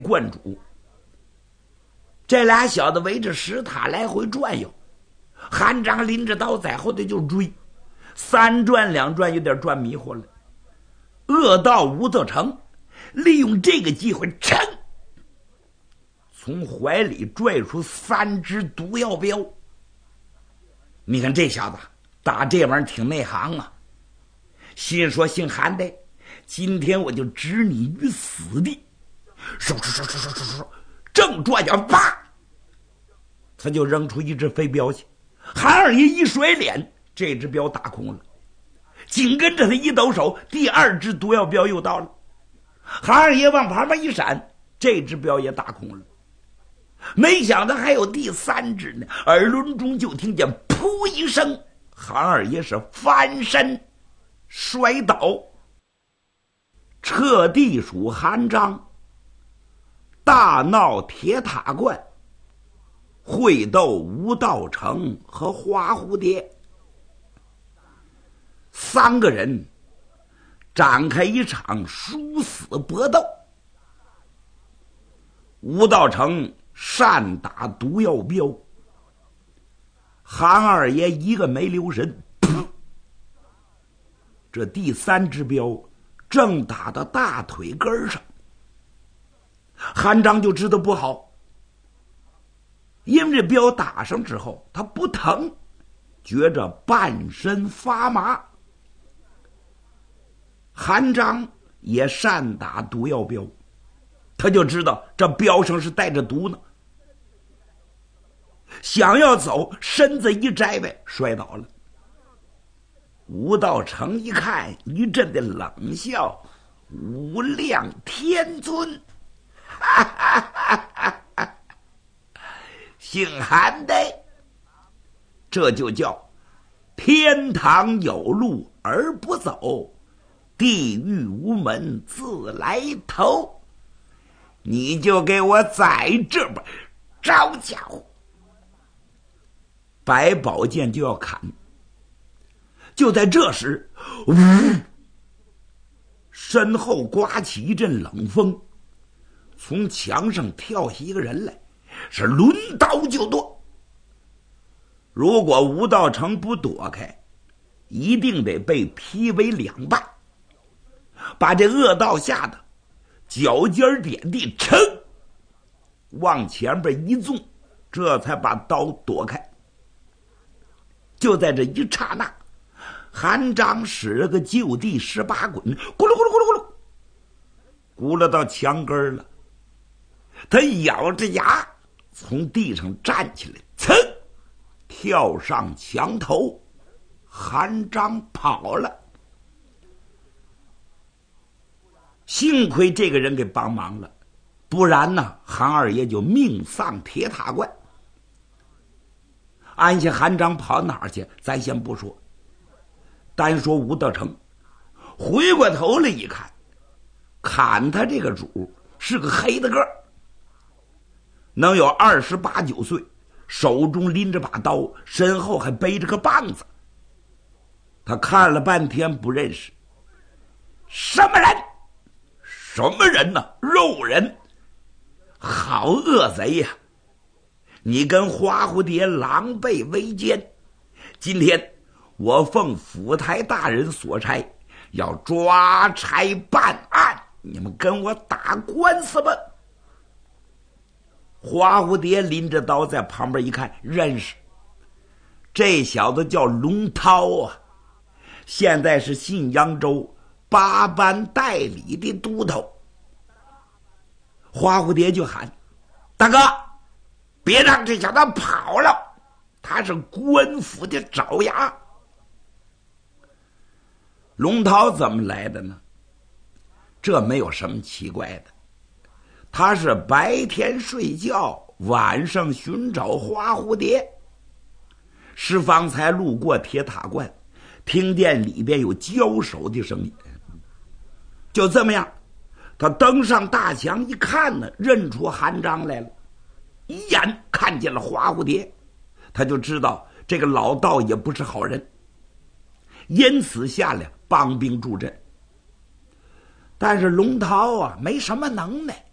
观主。这俩小子围着石塔来回转悠，韩章拎着刀在后头就追，三转两转，有点转迷糊了。恶盗吴德成利用这个机会，噌，从怀里拽出3只毒药镖。你看这小子打这玩意儿挺内行啊，心说姓韩的，今天我就置你于死地。嗖，正抓脚，啪，他就扔出一只飞镖去。韩二爷一甩脸，这只镖打空了。紧跟着他一抖手，第2只毒药镖又到了。韩二爷往旁边一闪，这只镖也打空了。没想到还有第3只呢，耳轮中就听见噗一声，韩二爷是翻身摔倒。彻地属韩章大闹铁塔观，会斗吴道成和花蝴蝶，3个人展开一场殊死搏斗。吴道成善打毒药镖，韩二爷一个没留神，噗，这第3只镖正打到大腿根上。韩章就知道不好，因为这镖打上之后他不疼，觉着半身发麻。韩章也善打毒药镖，他就知道这镖上是带着毒呢。想要走，身子一摘呗，摔倒了。吴道成一看，一阵的冷笑：“无量天尊，哈哈哈哈哈！姓韩的，这就叫天堂有路而不走，地狱无门自来投。你就给我在这边，招家伙！”白宝剑就要砍，就在这时，呜，身后刮起一阵冷风，从墙上跳下一个人来，是抡刀就剁。如果吴道成不躲开，一定得被劈为2半，把这恶道吓得脚尖点地，噌，往前边一纵，这才把刀躲开。就在这一刹那，韩章使了个就地18滚，咕噜咕噜咕噜咕噜，咕噜到墙根了。他咬着牙从地上站起来，噌，跳上墙头。韩章跑了。幸亏这个人给帮忙了，不然呢，韩二爷就命丧铁塔观。按下韩章跑哪儿去咱先不说，单说吴道成回过头来一看，砍他这个主是个黑的个儿，能有28、9岁，手中拎着把刀，身后还背着个棒子。他看了半天不认识，什么人？什么人呢？肉人！好恶贼呀！你跟花蝴蝶狼狈为奸，今天我奉府台大人所差，要抓差办案，你们跟我打官司吧。花蝴蝶拎着刀在旁边一看，认识，这小子叫龙涛啊，现在是信阳州8班代理的都头。花蝴蝶就喊：“大哥，别让这小子跑了，他是官府的爪牙。”龙涛怎么来的呢？这没有什么奇怪的，他是白天睡觉，晚上寻找花蝴蝶。是方才路过铁塔观，听见里边有交手的声音，就这么样，他登上大墙一看呢，认出韩章来了，一眼看见了花蝴蝶，他就知道这个老道也不是好人，因此下来帮兵助阵。但是龙涛啊，没什么能耐，